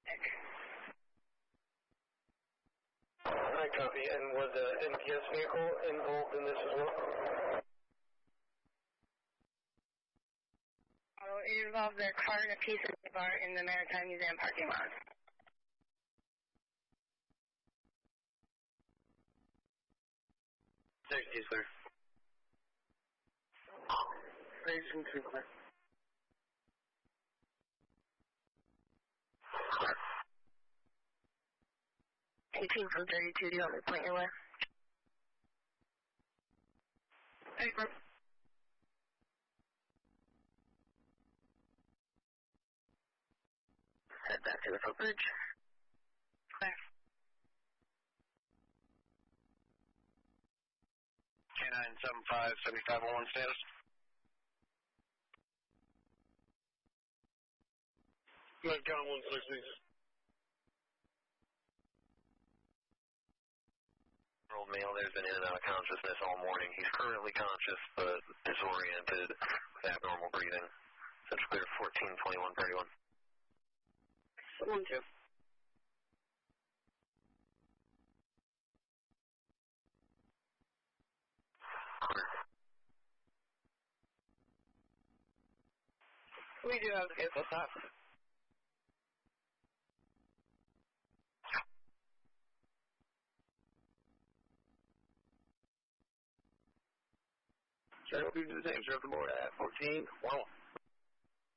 I copy. And was the NPS vehicle involved in this as well? Oh, it involved the car and a piece of the bar in the Maritime Museum parking lot. Safety, sir. Agent Sinclair. 18 from 32, do you want me to point your way? Hey, bro. Head back to the footbridge. Clear. K975-7501 status. Medcom 160. Old male there's been in and out of consciousness all morning. He's currently conscious but disoriented with abnormal breathing. That's clear 14-21-31. 1-2. We do have the vehicle stop. Sure, we'll do the same. Sure, the board at 14-1.